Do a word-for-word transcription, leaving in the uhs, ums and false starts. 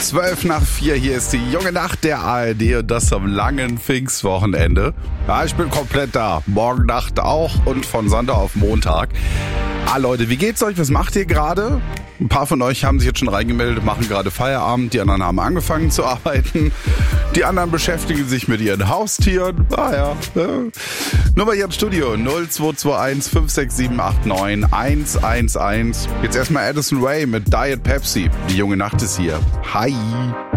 Zwölf nach vier, hier ist die junge Nacht der A R D und das am langen Pfingstwochenende. Ja, ich bin komplett da. Morgen Nacht auch und von Sonntag auf Montag. Ah Leute, wie geht's euch? Was macht ihr gerade? Ein paar von euch haben sich jetzt schon reingemeldet, machen gerade Feierabend. Die anderen haben angefangen zu arbeiten. Die anderen beschäftigen sich mit ihren Haustieren. Ah ja. ja. Nummer hier im Studio null zwei zwei eins fünf sechs sieben acht neun eins eins eins. Jetzt erstmal Addison Rae mit Diet Pepsi. Die junge Nacht ist hier. Hi.